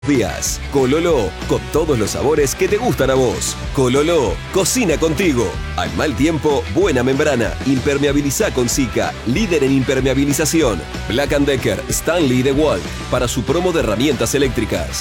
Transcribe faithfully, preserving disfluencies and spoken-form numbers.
días. Cololo, con todos los sabores que te gustan a vos. Cololo, cocina contigo. Al mal tiempo, buena membrana. Impermeabilizá con Sika, líder en impermeabilización. Black and Decker Stanley DeWalt, para su promo de herramientas eléctricas.